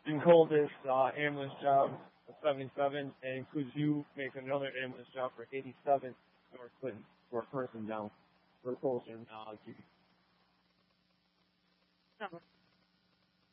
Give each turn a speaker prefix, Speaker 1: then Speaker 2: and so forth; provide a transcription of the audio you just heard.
Speaker 1: You can call this ambulance job a 77, and includes you making another ambulance job for 87 North Clinton for a person down for a person.